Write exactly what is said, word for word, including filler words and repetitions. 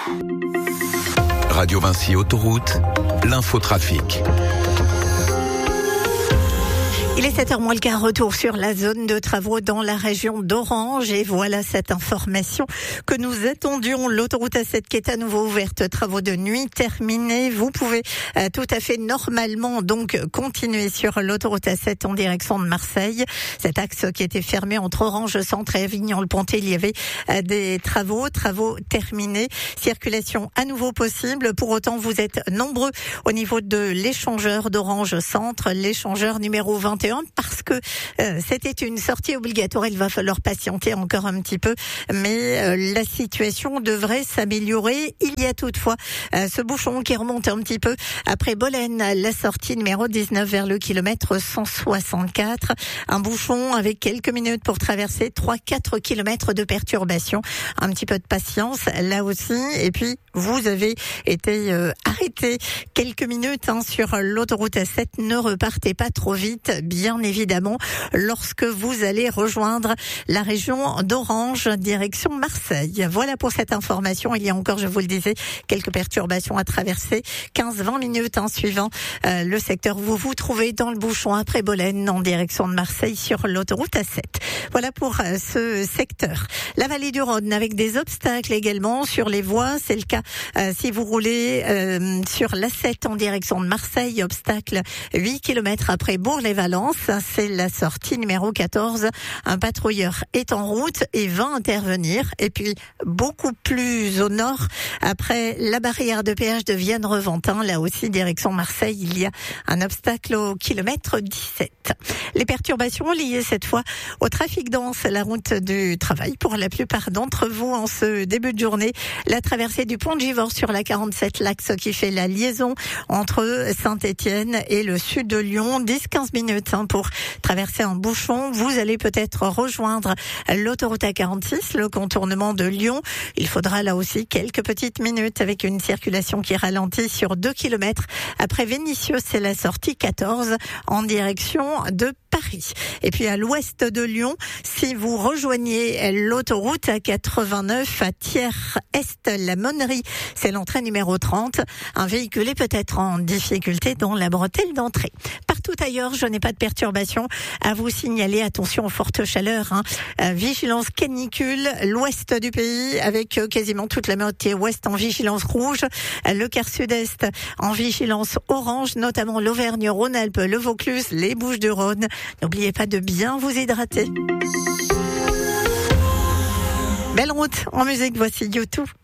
Radio Vinci Autoroute, l'infotrafic. Il est sept heures moins le quart, retour sur la zone de travaux dans la région d'Orange. Et voilà cette information que nous attendions. L'autoroute A sept qui est à nouveau ouverte, travaux de nuit terminés. Vous pouvez euh, tout à fait normalement donc continuer sur l'autoroute A sept en direction de Marseille. Cet axe qui était fermé entre Orange Centre et Avignon-le-Pontet, il y avait euh, des travaux, travaux terminés. Circulation à nouveau possible. Pour autant, vous êtes nombreux au niveau de l'échangeur d'Orange Centre, l'échangeur numéro vingt et un, parce que euh, c'était une sortie obligatoire. Il va falloir patienter encore un petit peu, mais euh, la situation devrait s'améliorer. Il y a toutefois euh, ce bouchon qui remonte un petit peu après Bolène, la sortie numéro dix-neuf vers le kilomètre cent soixante-quatre. Un bouchon avec quelques minutes pour traverser trois à quatre kilomètres de perturbation. Un petit peu de patience là aussi. Et puis, vous avez été euh, arrêté quelques minutes hein, sur l'autoroute A sept. Ne repartez pas trop vite, bien évidemment, lorsque vous allez rejoindre la région d'Orange, direction Marseille. Voilà pour cette information. Il y a encore, je vous le disais, quelques perturbations à traverser. quinze à vingt minutes hein, suivant euh, le secteur où vous vous trouvez dans le bouchon après Bolène en direction de Marseille sur l'autoroute A sept. Voilà pour euh, ce secteur. La vallée du Rhône avec des obstacles également sur les voies. C'est le cas euh, si vous roulez euh, sur l'A sept en direction de Marseille. Obstacle huit kilomètres après Bourg-les-Valence. C'est la sortie numéro quatorze. Un patrouilleur est en route et va intervenir. Et puis, beaucoup plus au nord, après la barrière de péage de Vienne-Reventin, là aussi, direction Marseille, il y a un obstacle au kilomètre dix-sept. Les perturbations liées cette fois au trafic dense, la route du travail pour la plupart d'entre vous en ce début de journée. La traversée du pont de Givors sur la quarante-sept, l'axe qui fait la liaison entre Saint-Étienne et le sud de Lyon. dix à quinze minutes hein, pour traverser un bouchon. Vous allez peut-être rejoindre l'autoroute A quarante-six, le contournement de Lyon. Il faudra là aussi quelques petites minutes avec une circulation qui ralentit sur deux kilomètres. Après Vénissieux, c'est la sortie quatorze en direction de Paris. Et puis à l'ouest de Lyon, si vous rejoignez l'autoroute A quatre-vingt-neuf à Thiers-Est, la Monnerie, c'est l'entrée numéro trente. Un véhicule est peut-être en difficulté dans la bretelle d'entrée. Partout ailleurs, je n'ai pas de perturbation à vous signaler. Attention aux fortes chaleurs. Hein. Euh, vigilance canicule, l'ouest du pays avec euh, quasiment toute la moitié ouest en vigilance rouge. Euh, le quart sud-est en vigilance orange, notamment l'Auvergne-Rhône-Alpes, le Vaucluse, les Bouches-du-Rhône. N'oubliez pas de bien vous hydrater. Belle route en musique, voici YouTube.